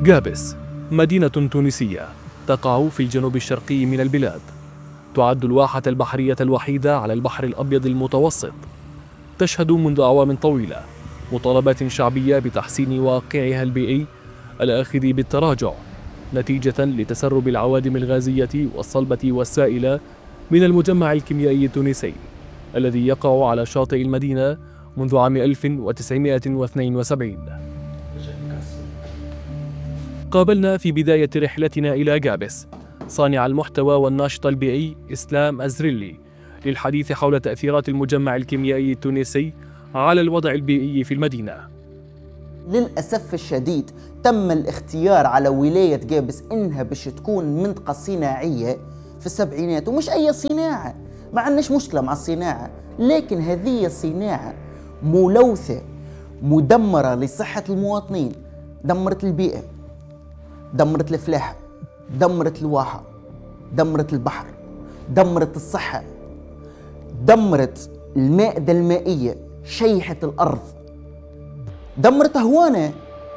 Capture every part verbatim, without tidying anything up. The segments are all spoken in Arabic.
جابس مدينة تونسية تقع في الجنوب الشرقي من البلاد. تعد الواحة البحرية الوحيدة على البحر الأبيض المتوسط. تشهد منذ أعوام طويلة مطالبات شعبية بتحسين واقعها البيئي الآخذ بالتراجع نتيجة لتسرب العوادم الغازية والصلبة والسائلة من المجمع الكيميائي التونسي الذي يقع على شاطئ المدينة منذ عام ألف وتسعمائة واثنين وسبعين. قابلنا في بداية رحلتنا إلى جابس صانع المحتوى والناشط البيئي إسلام أزريلي للحديث حول تأثيرات المجمع الكيميائي التونسي على الوضع البيئي في المدينة. للأسف الشديد تم الاختيار على ولاية جابس إنها باش تكون منطقة صناعية في السبعينات، ومش أي صناعة، ما عندناش مشكلة مع الصناعة، لكن هذه الصناعة ملوثة مدمرة لصحة المواطنين، دمرت البيئة، دمرت الفلاحة، دمرت الواحة، دمرت البحر، دمرت الصحة، دمرت المائدة المائية، شيحت الأرض، دمرت هوانا.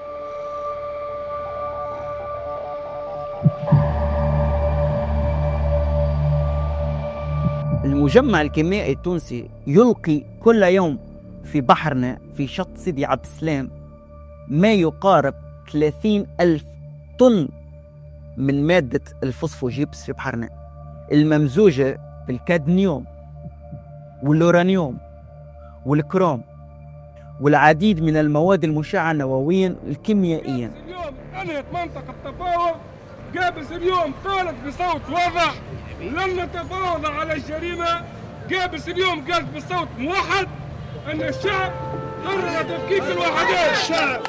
المجمع الكيميائي التونسي يلقي كل يوم في بحرنا في شط سيدي عبد السلام ما يقارب ثلاثين ألف طن من مادة الفوسفوجيبس في بحرنا الممزوجة بالكادميوم والأورانيوم والكروم والعديد من المواد المشعة نوويا الكيميائيا. اليوم أنهت منطقة تفاوض. جابس اليوم قالت بصوت واضح لن نتفاوض على الجريمة. جابس اليوم قالت بصوت موحد أن الشعب قرر تفكيك الوحدات. الشعب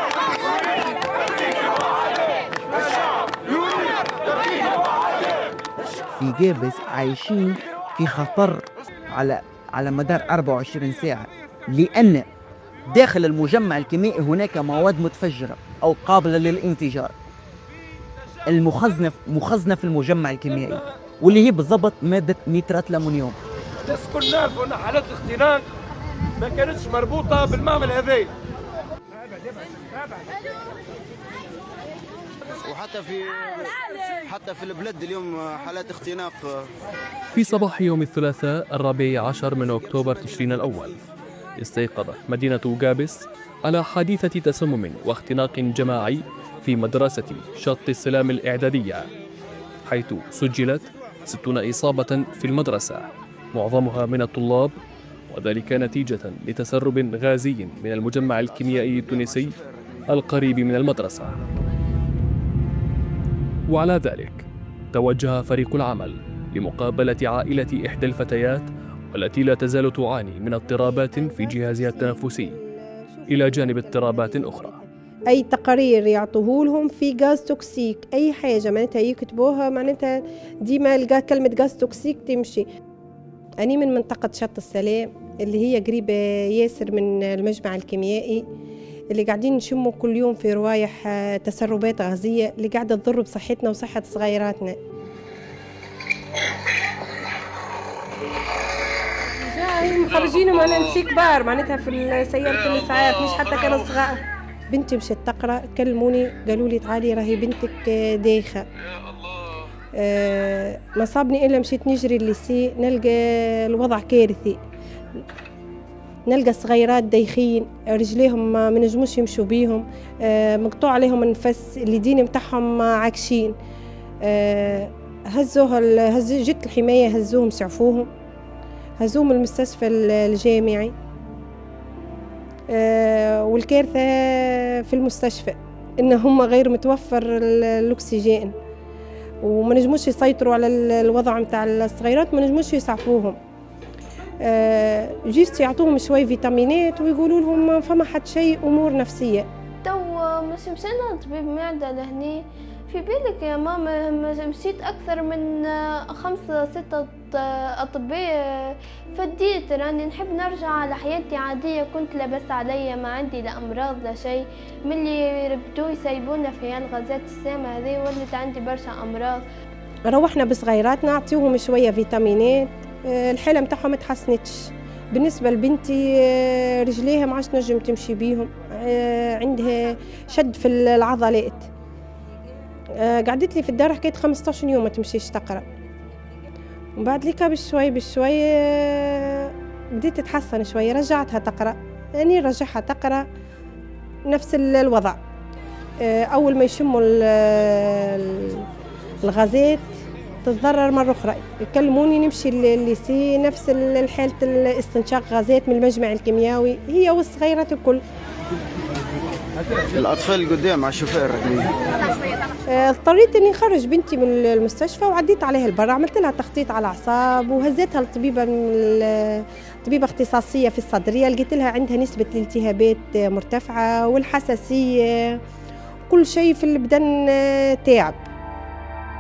في جابس عايشين في خطر على على مدار أربعة وعشرين ساعة، لأن داخل المجمع الكيميائي هناك مواد متفجرة أو قابلة للانفجار المخزنة مخزنة في المجمع الكيميائي، واللي هي بالضبط مادة نيترات الأمونيوم. الناس كل نعرفوا أن حالات الاختناق ما كانتش مربوطة بالمعمل هذايا، وحتى في حتى في البلد اليوم حالات اختناق. في صباح يوم الثلاثاء الرابع عشر من أكتوبر تشرين الأول استيقظت مدينة جابس على حادثة تسمم واختناق جماعي في مدرسة شط السلام الإعدادية، حيث سجلت ستون إصابة في المدرسة معظمها من الطلاب، وذلك نتيجة لتسرب غازي من المجمع الكيميائي التونسي القريب من المدرسة. وعلى ذلك توجه فريق العمل لمقابلة عائلة إحدى الفتيات والتي لا تزال تعاني من اضطرابات في جهازها التنفسي إلى جانب اضطرابات أخرى. أي تقارير يعطوه لهم في غاز توكسيك، أي حاجة معناتها يكتبوها معناتها ديما كلمة غاز توكسيك تمشي. أنا من منطقة شط السلام اللي هي قريبة ياسر من المجمع الكيميائي، اللي قاعدين نشموا كل يوم في روايح تسربات غازية اللي قاعدة تضر بصحتنا وصحة صغيراتنا. مخرجينهم أنا نسي كبار معناتها في سيارة الإسعاف، مش حتى كانوا صغار. بنتي مشت تقرأ، كلموني قالوا لي تعالي راهي بنتك دايخة. أه ما صابني إلا مشيت نجري الليسي نلقى الوضع كارثي، نلقى صغيرات دايخين رجليهم ما نجموش يمشوا بيهم، أه مقطوع عليهم النفس، اليدين متاعهم عاكشين. أه هزوها هز جت الحماية هزوهم سعفوهم، هزوهم المستشفى الجامعي. أه والكارثة في المستشفى إن هم غير متوفر الأكسجين وما نجموش يسيطروا على الوضع متاع الصغيرات، ما نجموش يسعفوهم. أه جيست يعطوهم شوي فيتامينات ويقولوا لهم فما حد شيء أمور نفسية. تو مش مشينا لطبيب معدة لهني، في بالك يا ماما مشيت أكثر من خمسة ستة أطباء، فديت راني نحب نرجع على حياتي عادية، كنت لاباس عليا ما عندي لا أمراض لا شيء، ملي ربطوا يسيبونا في هالغازات السامة هذه ولت عندي برشا أمراض. روحنا بصغيراتنا نعطيوهم شوية فيتامينات، الحالة متاعهم ما تحسنتش. بالنسبة لبنتي رجليها ما عادش نجم تمشي بيهم، عندها شد في العضلات، آه قعدت لي في الدار حكيت خمسطاش يوم ما تمشيش تقرا، ومن بعد ليكا بشوي بشوي آه بديت تتحسن شوي، رجعتها تقرا، يعني رجعها تقرا نفس الوضع. آه اول ما يشموا الغازات تتضرر مرة أخرى، يكلموني نمشي الليسي نفس الحالة الاستنشاق غازات من المجمع الكيميائي، هي والصغيرات الكل. الأطفال قدام مع الشوفير اضطريت اني نخرج بنتي من المستشفى وعديت عليها البرا، عملت لها تخطيط على الاعصاب وهزيتها لطبيبه طبيبه اختصاصيه في الصدريه، لقيت لها عندها نسبه الالتهابات مرتفعه والحساسيه، كل شيء في البدن تعب.